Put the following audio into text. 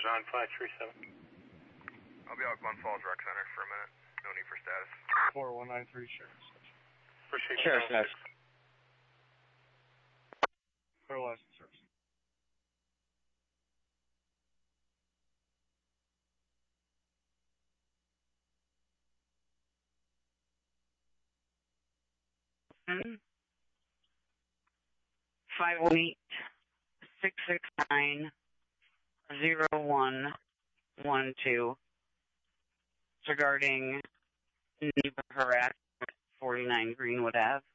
Cruise on 537. I'll be out Glen Falls Rec Center for a minute. No need for status. 4193 Sheriff. Appreciate Sheriff that. status. Clear license service. Hmm. 518-669-0112. It's regarding neighbor harassment, 49 Greenwood Ave.